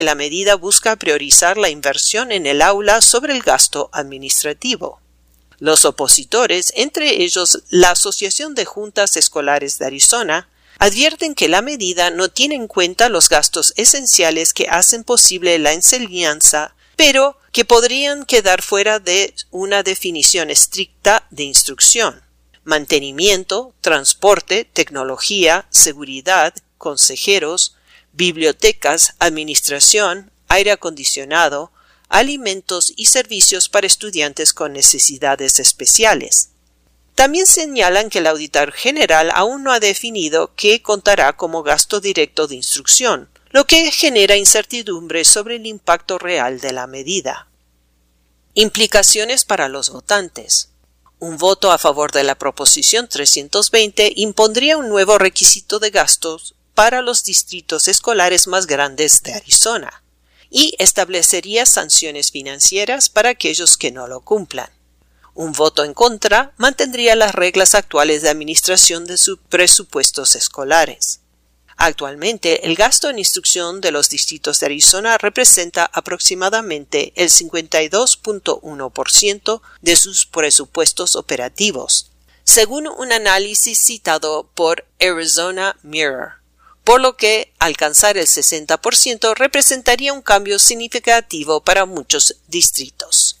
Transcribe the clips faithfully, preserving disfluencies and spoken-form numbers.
La medida busca priorizar la inversión en el aula sobre el gasto administrativo. Los opositores, entre ellos la Asociación de Juntas Escolares de Arizona, advierten que la medida no tiene en cuenta los gastos esenciales que hacen posible la enseñanza, pero que podrían quedar fuera de una definición estricta de instrucción. Mantenimiento, transporte, tecnología, seguridad, consejeros, bibliotecas, administración, aire acondicionado, alimentos y servicios para estudiantes con necesidades especiales. También señalan que el auditor general aún no ha definido qué contará como gasto directo de instrucción, lo que genera incertidumbre sobre el impacto real de la medida. Implicaciones para los votantes. Un voto a favor de la Proposición trescientos veinte impondría un nuevo requisito de gastos para los distritos escolares más grandes de Arizona y establecería sanciones financieras para aquellos que no lo cumplan. Un voto en contra mantendría las reglas actuales de administración de sus presupuestos escolares. Actualmente, el gasto en instrucción de los distritos de Arizona representa aproximadamente el cincuenta y dos punto uno por ciento de sus presupuestos operativos, según un análisis citado por Arizona Mirror, por lo que alcanzar el sesenta por ciento representaría un cambio significativo para muchos distritos.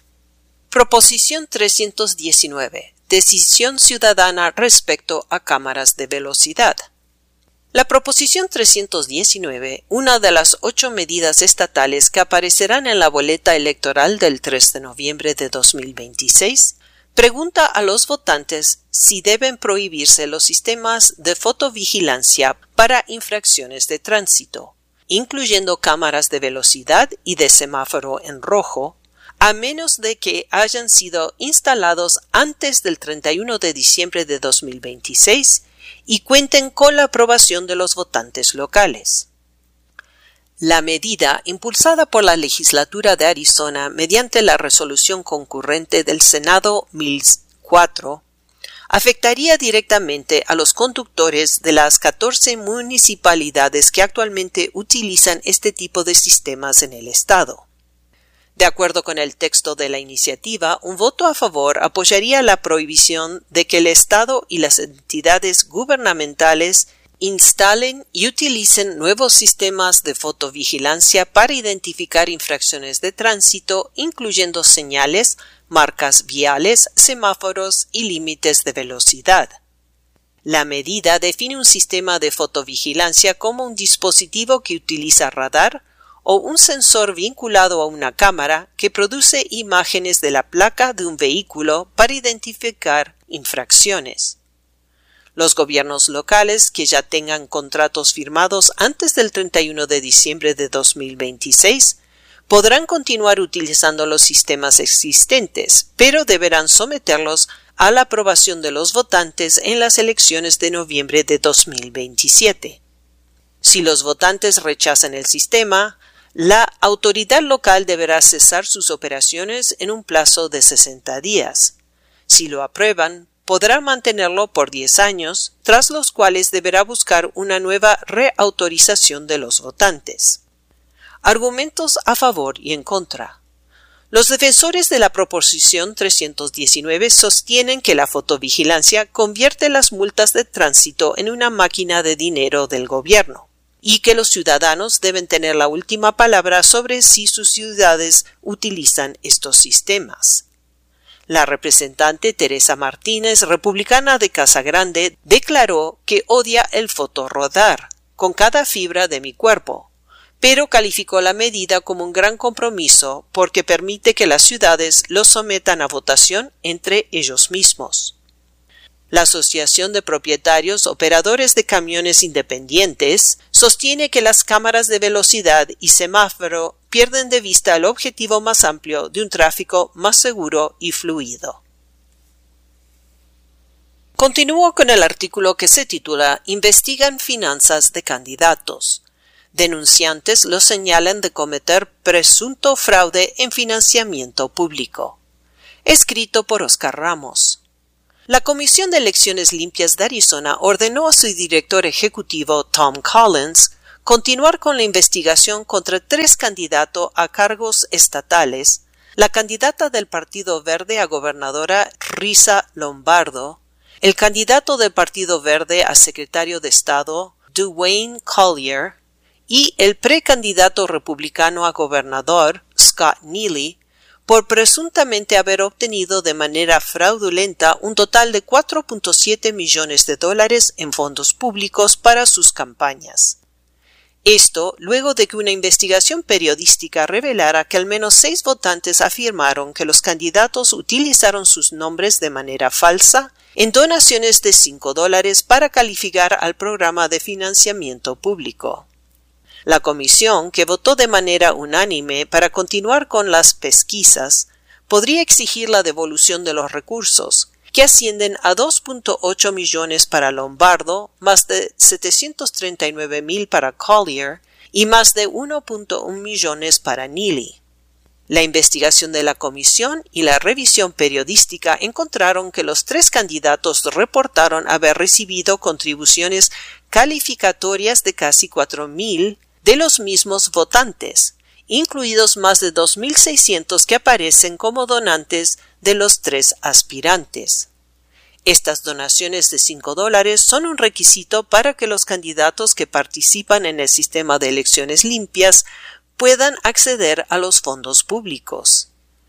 Proposición trescientos diecinueve. Decisión ciudadana respecto a cámaras de velocidad. La Proposición trescientos diecinueve, una de las ocho medidas estatales que aparecerán en la boleta electoral del tres de noviembre de dos mil veintiséis, pregunta a los votantes si deben prohibirse los sistemas de fotovigilancia para infracciones de tránsito, incluyendo cámaras de velocidad y de semáforo en rojo, a menos de que hayan sido instalados antes del treinta y uno de diciembre de dos mil veintiséis y cuenten con la aprobación de los votantes locales. La medida, impulsada por la legislatura de Arizona mediante la resolución concurrente del Senado mil cuatro, afectaría directamente a los conductores de las catorce municipalidades que actualmente utilizan este tipo de sistemas en el estado. De acuerdo con el texto de la iniciativa, un voto a favor apoyaría la prohibición de que el Estado y las entidades gubernamentales instalen y utilicen nuevos sistemas de fotovigilancia para identificar infracciones de tránsito, incluyendo señales, marcas viales, semáforos y límites de velocidad. La medida define un sistema de fotovigilancia como un dispositivo que utiliza radar o un sensor vinculado a una cámara que produce imágenes de la placa de un vehículo para identificar infracciones. Los gobiernos locales que ya tengan contratos firmados antes del treinta y uno de diciembre de dos mil veintiséis podrán continuar utilizando los sistemas existentes, pero deberán someterlos a la aprobación de los votantes en las elecciones de noviembre de dos mil veintisiete. Si los votantes rechazan el sistema, la autoridad local deberá cesar sus operaciones en un plazo de sesenta días. Si lo aprueban, podrá mantenerlo por diez años, tras los cuales deberá buscar una nueva reautorización de los votantes. Argumentos a favor y en contra. Los defensores de la Proposición trescientos diecinueve sostienen que la fotovigilancia convierte las multas de tránsito en una máquina de dinero del gobierno, y que los ciudadanos deben tener la última palabra sobre si sus ciudades utilizan estos sistemas. La representante Teresa Martínez, republicana de Casa Grande, declaró que odia el fotorradar con cada fibra de mi cuerpo, pero calificó la medida como un gran compromiso porque permite que las ciudades lo sometan a votación entre ellos mismos. La Asociación de Propietarios Operadores de Camiones Independientes sostiene que las cámaras de velocidad y semáforo pierden de vista el objetivo más amplio de un tráfico más seguro y fluido. Continúo con el artículo que se titula Investigan finanzas de candidatos. Denunciantes lo señalan de cometer presunto fraude en financiamiento público. Escrito por Oscar Ramos. La Comisión de Elecciones Limpias de Arizona ordenó a su director ejecutivo Tom Collins continuar con la investigación contra tres candidatos a cargos estatales, la candidata del Partido Verde a gobernadora Risa Lombardo, el candidato del Partido Verde a secretario de Estado Dwayne Collier y el precandidato republicano a gobernador Scott Neely, por presuntamente haber obtenido de manera fraudulenta un total de cuatro punto siete millones de dólares en fondos públicos para sus campañas. Esto luego de que una investigación periodística revelara que al menos seis votantes afirmaron que los candidatos utilizaron sus nombres de manera falsa en donaciones de cinco dólares para calificar al programa de financiamiento público. La comisión, que votó de manera unánime para continuar con las pesquisas, podría exigir la devolución de los recursos, que ascienden a dos punto ocho millones para Lombardo, más de setecientos treinta y nueve mil para Collier y más de uno punto uno millones para Neely. La investigación de la comisión y la revisión periodística encontraron que los tres candidatos reportaron haber recibido contribuciones calificatorias de casi cuatro mil de los mismos votantes, incluidos más de dos mil seiscientos que aparecen como donantes de los tres aspirantes. Estas donaciones de cinco dólares son un requisito para que los candidatos que participan en el sistema de elecciones limpias puedan acceder a los fondos públicos.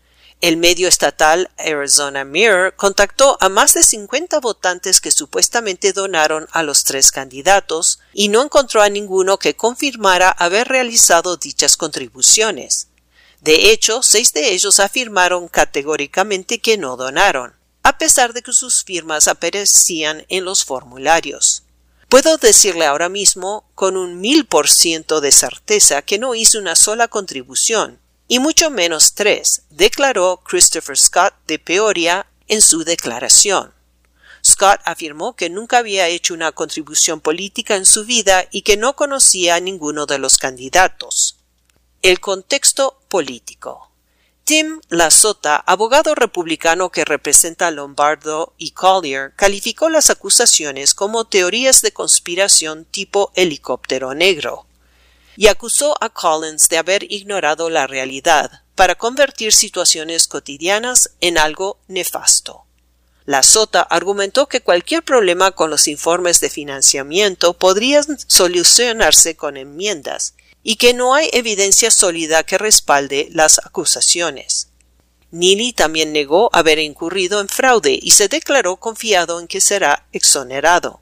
El medio estatal Arizona Mirror contactó a más de cincuenta votantes que supuestamente donaron a los tres candidatos y no encontró a ninguno que confirmara haber realizado dichas contribuciones. De hecho, seis de ellos afirmaron categóricamente que no donaron, a pesar de que sus firmas aparecían en los formularios. Puedo decirle ahora mismo con un mil por ciento de certeza que no hice una sola contribución, y mucho menos tres, declaró Christopher Scott de Peoria en su declaración. Scott afirmó que nunca había hecho una contribución política en su vida y que no conocía a ninguno de los candidatos. El contexto político. Tim Lassota, abogado republicano que representa a Lombardo y Collier, calificó las acusaciones como teorías de conspiración tipo helicóptero negro y acusó a Collins de haber ignorado la realidad para convertir situaciones cotidianas en algo nefasto. Lassota argumentó que cualquier problema con los informes de financiamiento podría solucionarse con enmiendas y que no hay evidencia sólida que respalde las acusaciones. Neely también negó haber incurrido en fraude y se declaró confiado en que será exonerado.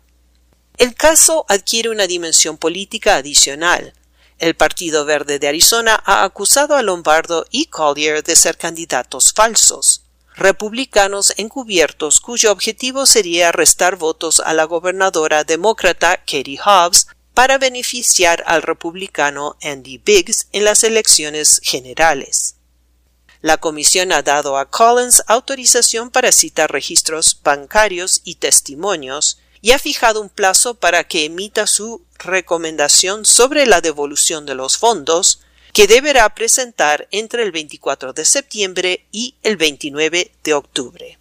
El caso adquiere una dimensión política adicional. El Partido Verde de Arizona ha acusado a Lombardo y Collier de ser candidatos falsos, republicanos encubiertos cuyo objetivo sería restar votos a la gobernadora demócrata Katie Hobbs para beneficiar al republicano Andy Biggs en las elecciones generales. La comisión ha dado a Collins autorización para citar registros bancarios y testimonios y ha fijado un plazo para que emita su recomendación sobre la devolución de los fondos, que deberá presentar entre el veinticuatro de septiembre y el veintinueve de octubre.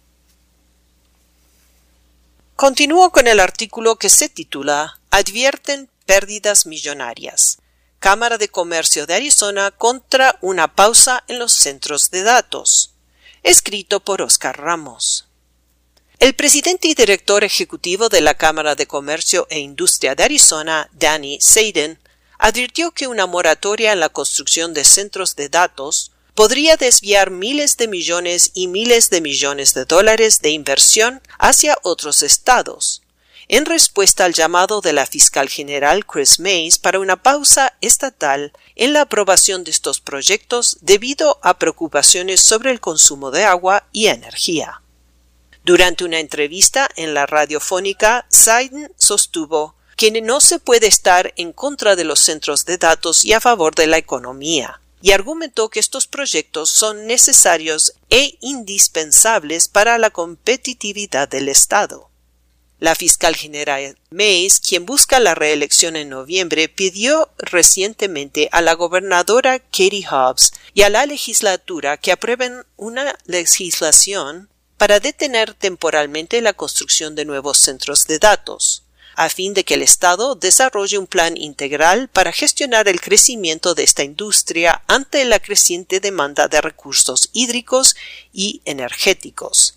Continúo con el artículo que se titula Advierten pérdidas millonarias. Cámara de Comercio de Arizona contra una pausa en los centros de datos. Escrito por Oscar Ramos. El presidente y director ejecutivo de la Cámara de Comercio e Industria de Arizona, Danny Seiden, advirtió que una moratoria en la construcción de centros de datos podría desviar miles de millones y miles de millones de dólares de inversión hacia otros estados, en respuesta al llamado de la fiscal general Chris Mays para una pausa estatal en la aprobación de estos proyectos debido a preocupaciones sobre el consumo de agua y energía. Durante una entrevista en la radiofónica, Seiden sostuvo que no se puede estar en contra de los centros de datos y a favor de la economía, y argumentó que estos proyectos son necesarios e indispensables para la competitividad del Estado. La fiscal general Mays, quien busca la reelección en noviembre, pidió recientemente a la gobernadora Katie Hobbs y a la legislatura que aprueben una legislación para detener temporalmente la construcción de nuevos centros de datos, a fin de que el Estado desarrolle un plan integral para gestionar el crecimiento de esta industria ante la creciente demanda de recursos hídricos y energéticos.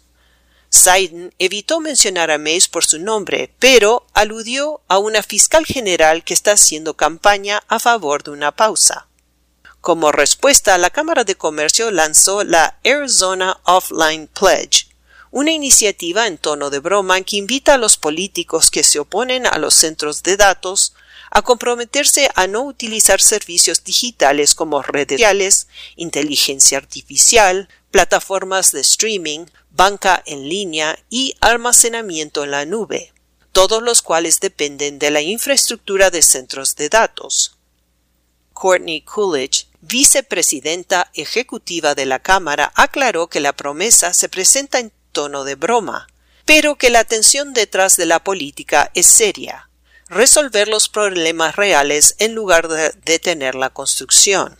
Seiden evitó mencionar a Mays por su nombre, pero aludió a una fiscal general que está haciendo campaña a favor de una pausa. Como respuesta, la Cámara de Comercio lanzó la Arizona Offline Pledge, una iniciativa en tono de broma que invita a los políticos que se oponen a los centros de datos a comprometerse a no utilizar servicios digitales como redes sociales, inteligencia artificial, plataformas de streaming, banca en línea y almacenamiento en la nube, todos los cuales dependen de la infraestructura de centros de datos. Courtney Coolidge, vicepresidenta ejecutiva de la Cámara, aclaró que la promesa se presenta en tono de broma, pero que la tensión detrás de la política es seria: resolver los problemas reales en lugar de detener la construcción.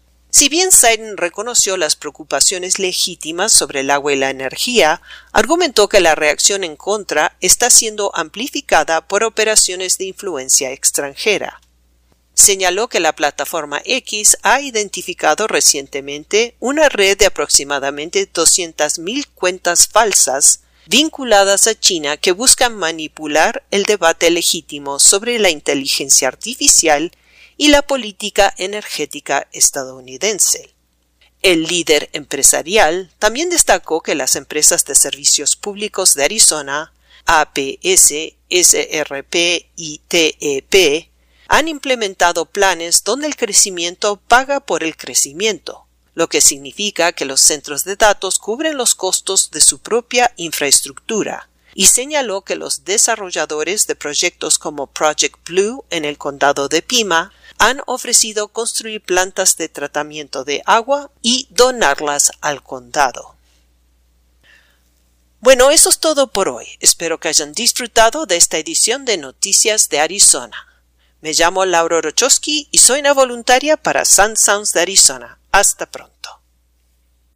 Si bien Seiden reconoció las preocupaciones legítimas sobre el agua y la energía, argumentó que la reacción en contra está siendo amplificada por operaciones de influencia extranjera. Señaló que la plataforma X ha identificado recientemente una red de aproximadamente doscientas mil cuentas falsas vinculadas a China que buscan manipular el debate legítimo sobre la inteligencia artificial y la política energética estadounidense. El líder empresarial también destacó que las empresas de servicios públicos de Arizona, A P S, S R P y T E P, han implementado planes donde el crecimiento paga por el crecimiento, lo que significa que los centros de datos cubren los costos de su propia infraestructura, y señaló que los desarrolladores de proyectos como Project Blue en el condado de Pima han ofrecido construir plantas de tratamiento de agua y donarlas al condado. Bueno, eso es todo por hoy. Espero que hayan disfrutado de esta edición de Noticias de Arizona. Me llamo Laura Orochowski y soy una voluntaria para Sun Sounds de Arizona. Hasta pronto.